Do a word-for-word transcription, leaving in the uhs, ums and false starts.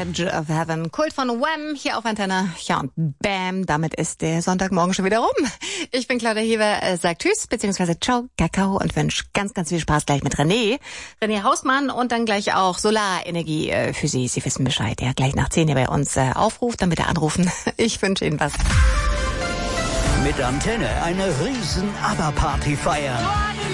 Edge of Heaven. Kult von Wham hier auf Antenne. Ja, und bam, damit ist der Sonntagmorgen schon wieder rum. Ich bin Claudia Heber, äh, sagt Tschüss, beziehungsweise Ciao, Kakao und wünsche ganz, ganz viel Spaß gleich mit René. René Hausmann und dann gleich auch Solarenergie äh, für Sie. Sie wissen Bescheid. Ja, gleich nach zehn hier bei uns äh, aufruft, dann bitte anrufen. Ich wünsche Ihnen was. Mit Antenne eine riesen ABBA-Party feiern.